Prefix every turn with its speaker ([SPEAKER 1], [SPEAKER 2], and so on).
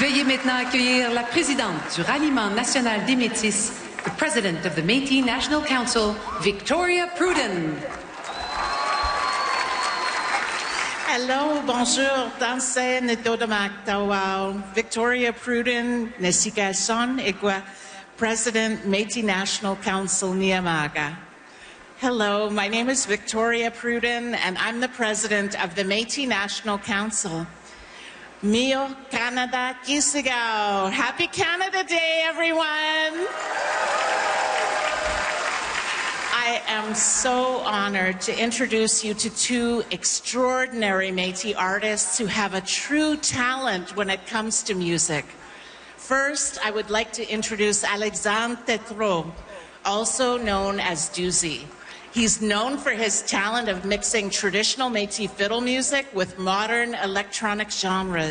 [SPEAKER 1] Veuillez maintenant accueillir la présidente du Ralliement national des Métis, the president of the Métis National Council, Victoria Pruden.
[SPEAKER 2] Hello, bonjour, danse nitodamak tawao. Victoria Pruden, nesika son igwa, President Métis National Council Niyamaga. Hello, my name is Victoria Pruden, and I'm the president of the Métis National Council. Mio Canada Kisigao. Happy Canada Day, everyone. I am so honored to introduce you to two extraordinary Métis artists who have a true talent when it comes to music. First, I would like to introduce Alexandre Tétrault, also known as Doozy. He's known for his talent of mixing traditional Métis fiddle music with modern electronic genres.